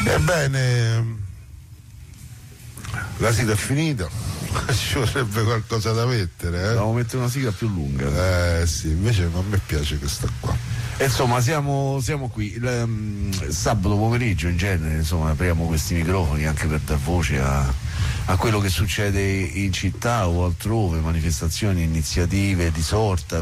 Ebbene, la sigla è finita, ci vorrebbe qualcosa da mettere. Dobbiamo mettere una sigla più lunga. Sì, invece a me piace questa qua. Insomma, siamo qui il sabato pomeriggio, in genere, insomma, apriamo questi microfoni anche per dar voce a quello che succede in città o altrove, manifestazioni, iniziative di sorta.